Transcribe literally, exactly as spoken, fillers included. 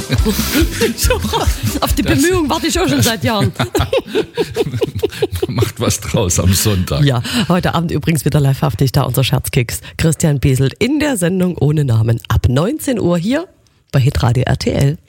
Auf die Bemühung warte ich auch schon seit Jahren. Macht was draus am Sonntag. Ja, heute Abend übrigens wieder livehaftig da unser Scherzkeks. Christian Beselt in der Sendung ohne Namen ab neunzehn Uhr hier bei Hitradio R T L.